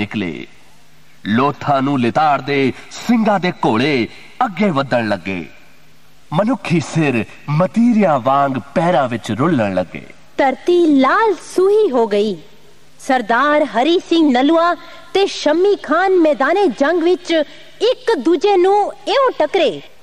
निकले। लोथा नूं लिताड़दे ਸਿੰਘਾਂ ਦੇ ਘੋੜੇ ਅੱਗੇ ਵਧਣ ਲੱਗੇ। मनुखी सिर मतीरिया वांग पैरां विच रुलण लगे। धरती लाल सूही हो गई। सरदार हरी सिंह नलुआ ते शम्मी खान मैदाने जंग विच एक दूजे नूं इउं टकरे